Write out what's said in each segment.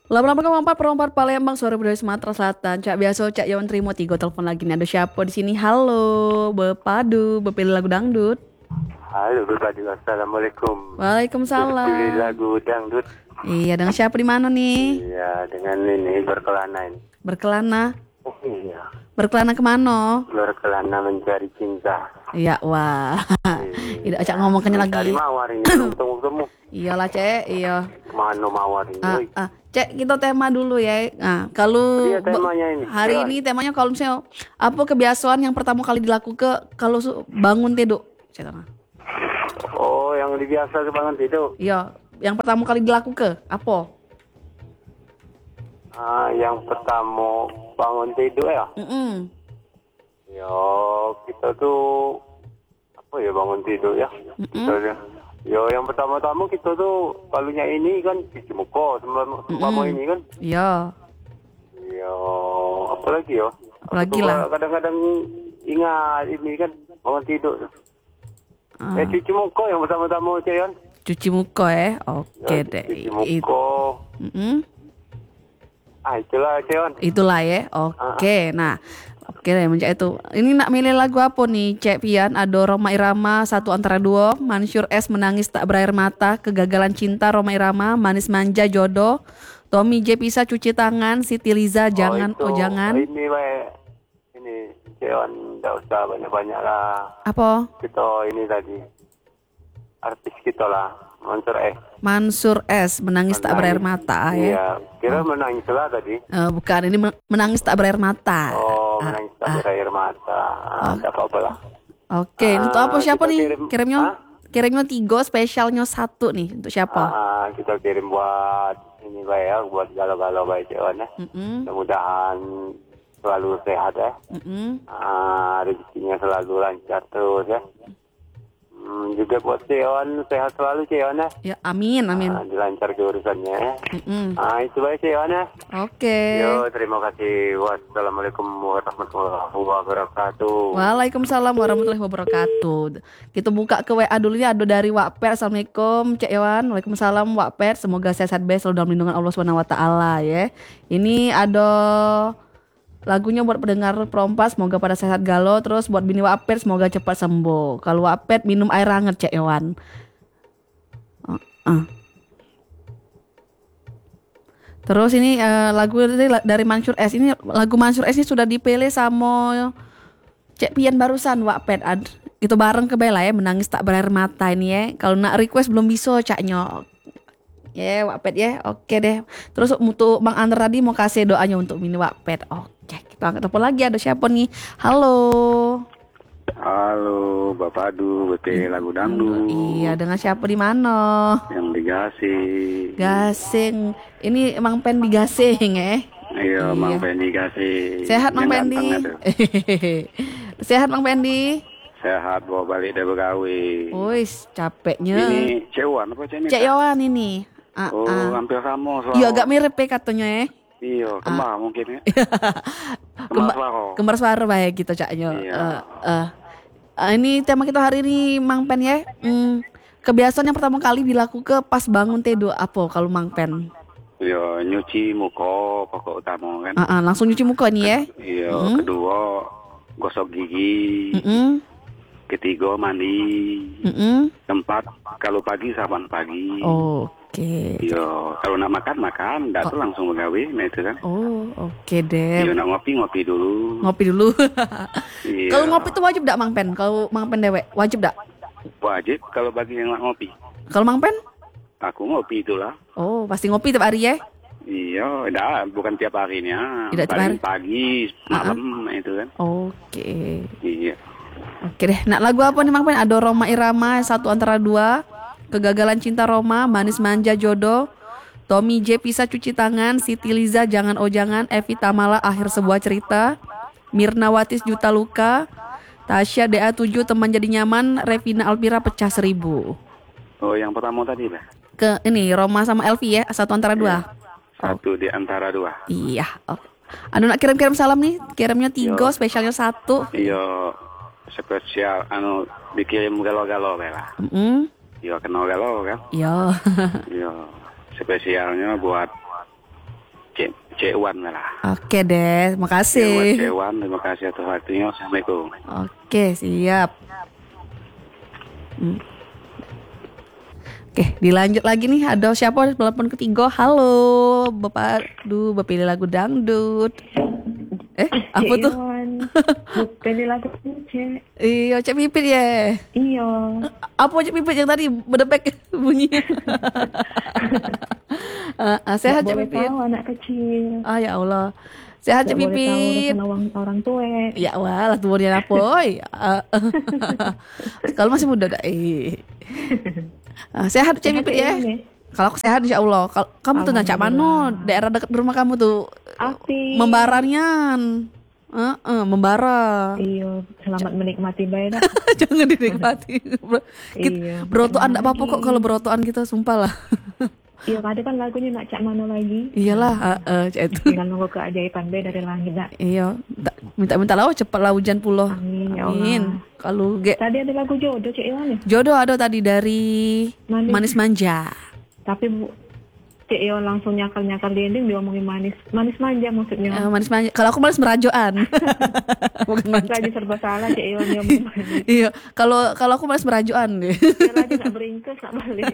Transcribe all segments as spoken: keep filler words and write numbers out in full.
Lama-lama kamu empat perempat Palembang sore dari Sumatera Selatan. Cak biasa Cak Yawan terima tiga telepon lagi nih. Ada siapa di sini? Halo, Bepadu, bepilih lagu dangdut. Halo berbadi, assalamualaikum. Pilih Waalaikumsalam. lagu dangdut. Iya, dengan siapa di mana nih? Iya, dengan ini berkelana ini. Berkelana. Oh iya, Berkelana kemana? berkelana mencari cinta. Iya, wah. Tidak Cak Iya, ngomongnya mencari lagi. mawar ini belum temu-temu. Iyalah, Cek. Iya. Kemana mawar ini? Ah, Woi. ah. Cek kita tema dulu ya. Nah, kalau Dia be- temanya ini. hari Dewan. ini temanya kalau misalnya apa kebiasaan yang pertama kali dilakukan kalau su- bangun tidur? Cek tanah. Oh, yang biasa banget itu. Iya, yang pertama kali dilakukan apa? Ah, yang pertama bangun tidur ya. Mm-mm. Ya, kita tuh apa ya bangun tidur ya. Kita Mm-mm. ya. Yo, yang pertama-tama kita tuh kalunya ini kan cuci muka sebelum sebelum Mm-mm. ini kan. Iya, Ya, apa lagi ya? apalagi Aku tuh lah. kadang-kadang ingat ini kan bangun tidur. Ah, Eh cuci muka yang pertama-tama Ceyon. cuci muka ya. Ya, Oke deh. cuci It- muka. Mm-mm. Ah itulah Ceyon. Itulah ya. Ah, Oke. Nah, oke deh mencak itu. Ini nak milih lagu apa nih? Cek Pian, ada Roma Irama, satu antara dua, Mansur S menangis tak berair mata, kegagalan cinta Roma Irama, manis manja jodoh, Tommy J bisa cuci tangan, Siti Liza oh jangan itu oh jangan. ini baik. Ini Ceyon tidak usah banyak-banyak lah. Apa? Kita ini tadi artis kita lah. Mansur eh Mansur S menangis tak berair menangis. mata ya. Iya, kira menangis lah tadi. Eh, bukan ini men- menangis tak berair mata. Oh, Ah, menangis tak berair mata. Ah, tidak apa-apa lah. Oke, untuk apa Ah, siapa kita nih? kirim- Kirimnya Hah? kirimnya tiga, spesialnya satu nih. Untuk siapa? Ah, kita kirim buat ini baik ya, buat galau-galau baik Cewan ya. Mm-mm, Mudah-mudahan selalu sehat ya. mm-mm. Ah, rezekinya selalu lancar terus ya. Hmm, juga buat Cewan sehat selalu Cewan ya. Ya, amin, amin. Ah, dilancar ke urusannya ya. Mm-mm. Ah, itu baik Cewan ya. Oke. Yo, terima kasih. Wassalamualaikum warahmatullahi wabarakatuh. Waalaikumsalam warahmatullahi wabarakatuh. Kita buka ke W A dulu ya. Ada dari Wakper. Assalamualaikum Cek Iwan. Waalaikumsalam Wakper. Semoga sehat best selalu dalam lindungan Allah Subhanahu wa taala ya. Ini ada lagunya buat pendengar Prompas, semoga pada sehat galau. Terus buat bini Wakper, semoga cepat sembuh. Kalau Wakper minum air hangat Cek Iwan. Uh, uh. Terus ini eh, lagu dari, dari Mansur S. Ini lagu Mansur S ini sudah dipilih sama Cek Pian barusan Wakped ad. Itu bareng ke Bella ya, menangis tak berair mata ini ya. Kalau nak request belum bisa caknya. Ya Wakped ya. Oke deh. Terus untuk Bang Andra tadi mau kasih doanya untuk mini Wakped. Oke, kita angkat telepon lagi. Ada siapa nih? Halo. Halo, Bapak Adu, B P lagu dangdut Iya, dengan siapa di mana? yang digasih. Gasing. Ini Emang Pen di Gasing ya. Iya, Mang Iya. Pendi kasih. Sehat Mang Yang Pendi. ganteng ada. Sehat Mang Pendi. Sehat, bawa balik dari Begawi. Wis, capeknya. Ini Cewan apa Cek Cek Yowan ini. Ah, Oh, ah. hampir sama. Suara. Iya agak mirip ya katanya ya. Iya, kembar mungkin ya. Kembar Kembar, suara. kembar suara baik gitu caknya. Iya. Eh, eh. Eh, ini tema kita hari ini Mang Pen ya. Hmm, kebiasaan yang pertama kali dilakukan pas bangun tidur apa kalau Mang Pen? Iya, nyuci muka pokok utama kan. Ah, ah, langsung nyuci muka nih ya. Iya, Mm. kedua gosok gigi. Mm-mm, Ketiga mandi. mm-mm. Keempat kalau pagi saban pagi. Oke. Iya, kalau nak makan makan, ndak tuh langsung begawi, nah itu kan. Oh, oke Iya, deh. nak ngopi ngopi dulu. Ngopi dulu. Iya. Kalau ngopi tuh wajib dak Mang Pen? Kalau Mang Pen dewek wajib dak? Wajib kalau bagi yang nak ngopi. Kalau Mang Pen? Aku ngopi itulah. Oh, pasti ngopi tiap hari ya. Iya, dah bukan tiap harinya. Tidak tiap Paling hari? pagi, malam itu kan. Oke. Iya. Oke deh. Nak lagu apa nih Mang Pen? Ada Roma Irama, satu antara dua, kegagalan cinta Roma, manis manja jodoh, Tommy J bisa cuci tangan, Siti Liza jangan oh jangan, Evi Tamala akhir sebuah cerita, Mirna Watis juta luka, Tasya D A tujuh teman jadi nyaman, Revina Alpira pecah seribu. Oh, yang pertama tadi lah. Ke ini Roma sama Elvi ya, satu antara dua. Satu di antara dua. Iya. Oh. Anu nak kirim-kirim salam nih, kirimnya tiga, Yo. spesialnya satu. Iya, spesial anu dikirim galau-galau lah. Mm-mm. Iya, kenal galau kan. Iya. Iya, spesialnya buat Cek Wan lah. Oke deh, Cek Wan, makasih. Cek Wan, terima kasih atas waktunya. Assalamualaikum. Oke, siap. Hmm. Oke, dilanjut lagi nih. Ada siapa telepon ketiga? Halo, Bapak. Duh, Bapak pilih lagu dangdut. Eh, apa tuh? Pilih lagu Cek. Iya, Cek Pipit ya. Iya. Apa Cek Pipit yang tadi berdebek bunyinya? uh, uh, sehat Cek Boleh Pipit. tahu anak kecil. Ah ya Allah. Sehat Cek Nggak boleh tahu Pipit. urusan orang, orang tua. Ya wah, lah tuanya apa? oi? Uh, Kalau masih muda dah. Eh. Uh, sehat Cek Pipit ya. Kalau aku sehat insya Allah. Kalau kamu tuh nacak mana? Daerah dekat rumah kamu tuh Api. Membaranian. Uh, uh, membara. Iya, selamat menikmati baik dah. Jangan dinikmati. Bro, kita, Iya, berotoan enggak apa-apa lagi. kok kalau berotoan kita, sumpah lah. Iya, ada kan lagunya nak cak mana lagi? Iyalah, heeh, cak itu. Tinggal nunggu keajaiban be dari langit dah. Iya, minta- minta-minta lah cepat lah hujan pulau. Amin, ya Allah. Amin. Kalau ge Tadi ada lagu jodoh Cek Iwan ya? jodoh ada tadi dari Manis. Manis Manja. Tapi Bu, Cek Iwan langsung nyakal-nyakal di ending diomongin manis. Manis manja maksudnya. Eh, manis Manja. Kalau aku manis merajoan. Bukan manja. Lagi serba salah Cek Iwan diomongin manis. Iya, kalau kalau aku manis merajoan deh. Dia lagi nak beringkes, nak balik.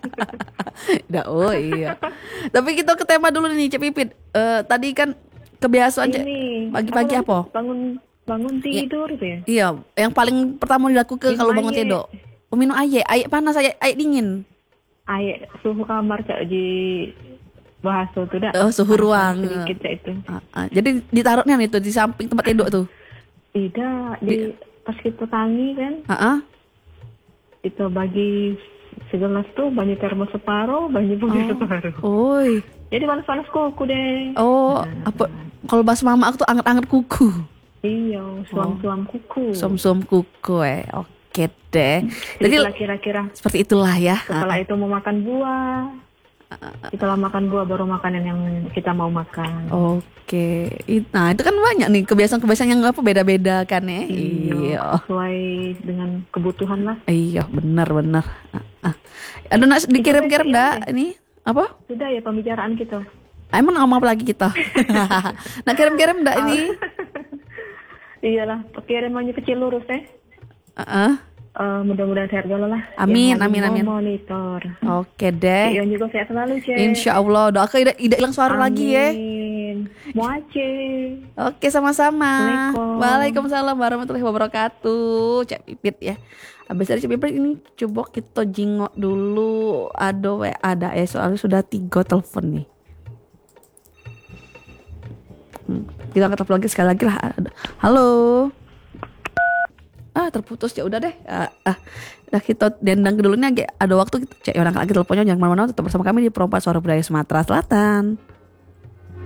Dah, oh iya. Tapi kita ke tema dulu nih, Cek Pipit. Eh, tadi kan kebiasaan Cek Ini pagi-pagi apa? Bangun bangun tidur tuh ya. Iya, yang paling pertama dilakukan Minum kalau bangun air. tidur. Oh, minum air, air panas, air, air dingin. Air suhu kamar Cak di bahasa tuh dah. Oh, suhu ruang. Sedikit Cak itu. Ah, ah. Jadi ditaruhnya nih tuh di samping tempat tidur tuh. Tidak, di pas kita tangi kan, Heeh. kita bagi segelas tuh banyak termos separuh, banyak bumi separuh. Oi. Jadi panas-panas kuku deh. Oh, apa kalau bahasa mama aku tuh anget-anget kuku. Iya, suam-suam kuku. Som-som kuku eh. Oke deh. Jadi Itulah kira-kira. seperti itulah ya. Setelah itu mau makan buah. Setelah makan buah baru makanan yang kita mau makan. Oke. It- Nah, itu kan banyak nih kebiasaan-kebiasaan yang apa beda-beda kan ya. Iya. Sesuai dengan kebutuhan lah. Iya, benar-benar. Ah, ah. Ada nak dikirim-kirim enggak ini? Apa? Sudah ya pembicaraan kita. Emang ngomong apa lagi kita? Nak kirim-kirim enggak ini? Iyalah, kirimannya kecil lurus eh. Heeh. Eh, mudah-mudahan sehat dulu lah. Amin, Yang amin, lagi amin. mau Monitor. Oke deh. Ion juga sehat selalu, Cek. Insya Allah. Doa ke tidak tidak hilang suara lagi ya. Amin. Mau Aceh. Oke, sama-sama. Assalamualaikum. Waalaikumsalam warahmatullahi wabarakatuh. Cek Pipit ya. Habis dari Cek Pipit ini coba kita jingok dulu. Ada we ada ya soalnya sudah tiga telepon nih. Hmm, kita angkat telepon lagi sekali lagi lah. Halo. Ah, terputus ya udah deh. Ah, ah. Nah, kita dendang dulu nih agak ada waktu kita cek orang lagi teleponnya, jangan kemana-mana, tetap bersama kami di Perompak Suara Budaya Sumatera Selatan.